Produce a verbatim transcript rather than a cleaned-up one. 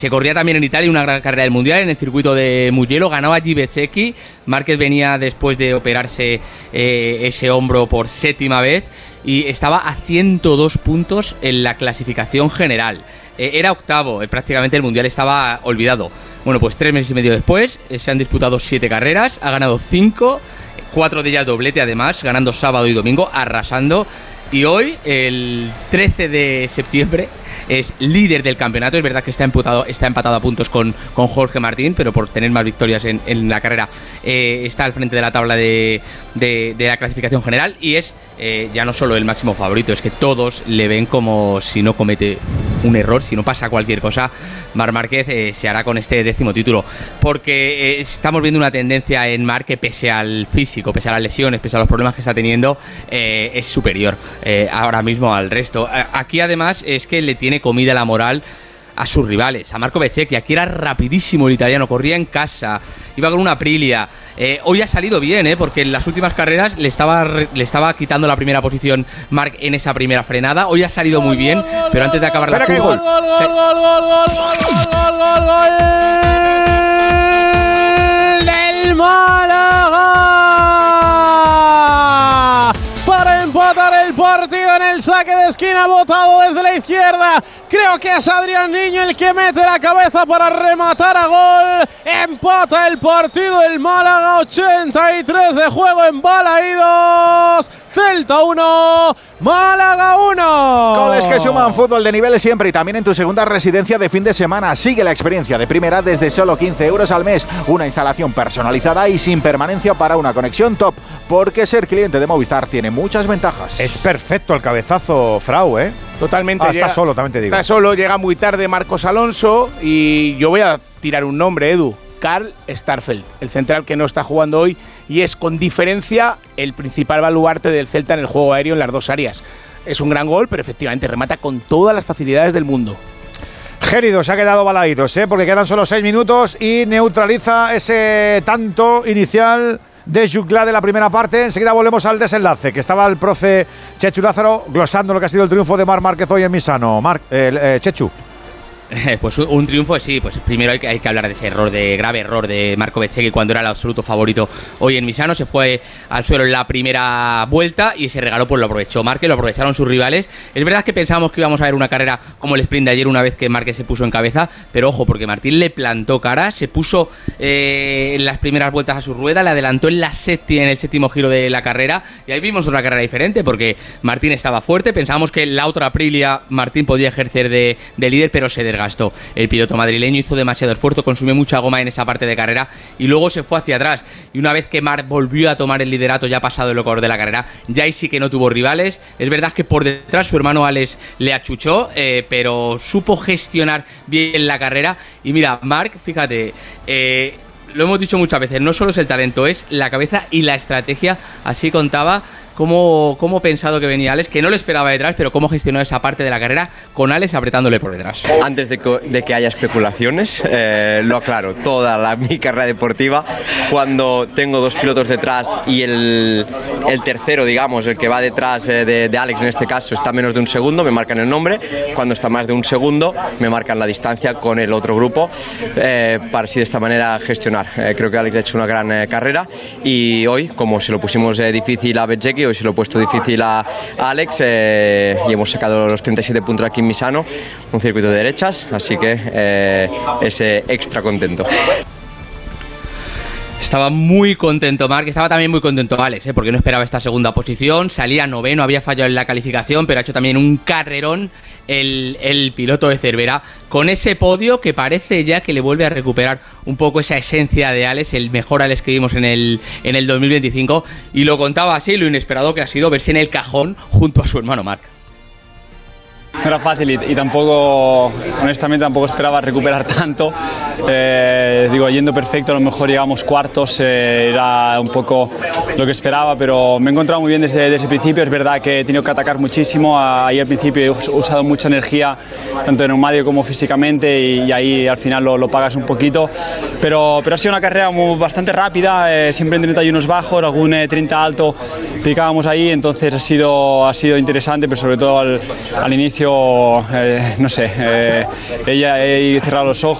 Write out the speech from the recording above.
Se corría también en Italia una gran carrera del Mundial en el circuito de Mugello, ganaba Guy Bezzecchi. Márquez venía después de operarse eh, ese hombro por séptima vez y estaba a ciento dos puntos en la clasificación general. Eh, era octavo, eh, prácticamente el Mundial estaba olvidado. Bueno, pues tres meses y medio después eh, se han disputado siete carreras, ha ganado cinco, cuatro de ellas doblete además, ganando sábado y domingo, arrasando. Y hoy, el trece de septiembre, es líder del campeonato. Es verdad que está empatado, está empatado a puntos con, con Jorge Martín, pero por tener más victorias en, en la carrera eh, está al frente de la tabla de, de, de la clasificación general. Y es eh, ya no solo el máximo favorito, es que todos le ven como, si no comete un error, si no pasa cualquier cosa, Marc Márquez eh, se hará con este décimo título. Porque eh, estamos viendo una tendencia en Marc que, pese al físico, pese a las lesiones, pese a los problemas que está teniendo, eh, es superior eh, ahora mismo al resto. Aquí además es que le tiene comida la moral a sus rivales, a Marco Bezzecchi. Aquí era rapidísimo el italiano, corría en casa, iba con una Aprilia. Eh, hoy ha salido bien, eh, porque en las últimas carreras le estaba, le estaba quitando la primera posición Marc en esa primera frenada. Hoy ha salido muy bien, pero antes de acabar la curva... ¡Gol, gol, gol, gol, gol, gol, gol, gol, gol del Málaga! Para empatar el partido en el saque de esquina, botado desde la izquierda. Creo que es Adrián Niño el que mete la cabeza para rematar a gol. Empata el partido el Málaga, ochenta y tres de juego en Balaídos. Celta uno, Málaga uno. Goles que suman, fútbol de nivel siempre y también en tu segunda residencia de fin de semana. Sigue la experiencia de primera desde solo quince euros al mes. Una instalación personalizada y sin permanencia para una conexión top. Porque ser cliente de Movistar tiene muchas ventajas. Es perfecto el cabezazo, Frau, ¿eh? Totalmente. Ah, llega, está solo, también te digo. Está solo, llega muy tarde Marcos Alonso y yo voy a tirar un nombre, Edu. Carl Starfelt, el central que no está jugando hoy y es con diferencia el principal baluarte del Celta en el juego aéreo en las dos áreas. Es un gran gol, pero efectivamente remata con todas las facilidades del mundo. Gélido se ha quedado Balaídos, ¿eh? Porque quedan solo seis minutos y neutraliza ese tanto inicial de Juclá de la primera parte. Enseguida volvemos al desenlace, que estaba el profe Chechu Lázaro glosando lo que ha sido el triunfo de Marc Márquez hoy en Misano. Marc, eh, eh, Chechu. Pues un triunfo, sí, pues primero hay que, hay que hablar de ese error, de grave error de Marco Bezzecchi cuando era el absoluto favorito hoy en Misano. Se fue al suelo en la primera vuelta y ese regalo pues lo aprovechó Márquez, lo aprovecharon sus rivales. Es verdad que pensábamos que íbamos a ver una carrera como el sprint de ayer una vez que Márquez se puso en cabeza, pero ojo, porque Martín le plantó cara, se puso eh, en las primeras vueltas a su rueda, le adelantó en, la séptima, en el séptimo giro de la carrera y ahí vimos otra carrera diferente porque Martín estaba fuerte. Pensábamos que en la otra Aprilia Martín podía ejercer de, de líder, pero se desgastó. Gastó. El piloto madrileño hizo demasiado esfuerzo, consumió mucha goma en esa parte de carrera y luego se fue hacia atrás. Y una vez que Marc volvió a tomar el liderato ya pasado el locor de la carrera, ya ahí sí que no tuvo rivales. Es verdad que por detrás su hermano Alex le achuchó, eh, pero supo gestionar bien la carrera. Y mira, Marc, fíjate, eh, lo hemos dicho muchas veces, no solo es el talento, es la cabeza y la estrategia. Así contaba cómo, cómo pensado que venía Alex, que no lo esperaba detrás, pero cómo gestionó esa parte de la carrera con Alex apretándole por detrás. Antes de que, de que haya especulaciones, eh, lo aclaro, toda la, mi carrera deportiva, cuando tengo dos pilotos detrás y el, el tercero, digamos, el que va detrás eh, de, de Alex en este caso, está a menos de un segundo, me marcan el nombre. Cuando está más de un segundo, me marcan la distancia con el otro grupo, eh, para así de esta manera gestionar. Eh, creo que Alex ha hecho una gran eh, carrera y hoy, como se lo pusimos eh, difícil a Bezzecchi, hoy se lo he puesto difícil a, a Alex eh, y hemos sacado los treinta y siete puntos aquí en Misano, un circuito de derechas, así que eh, ese extra contento. Estaba muy contento Marc, estaba también muy contento Alex, ¿eh? Porque no esperaba esta segunda posición, salía noveno, había fallado en la calificación, pero ha hecho también un carrerón el, el piloto de Cervera, con ese podio que parece ya que le vuelve a recuperar un poco esa esencia de Alex, el mejor Alex que vimos en el, en el dos mil veinticinco, y lo contaba así, lo inesperado que ha sido verse en el cajón junto a su hermano Marc. No era fácil y, y tampoco, honestamente, tampoco esperaba recuperar tanto. eh, digo, yendo perfecto, a lo mejor llegamos cuartos, eh, era un poco lo que esperaba, pero me he encontrado muy bien desde, desde el principio. Es verdad que he tenido que atacar muchísimo, ahí al principio he usado mucha energía, tanto en neumático como físicamente, y, y ahí al final lo, lo pagas un poquito, pero, pero ha sido una carrera muy, bastante rápida, eh, siempre en treinta y uno bajos, algún eh, treinta alto, picábamos ahí, entonces ha sido, ha sido interesante, pero sobre todo al, al inicio, eh, no sé, eh, ella he cerrado los ojos.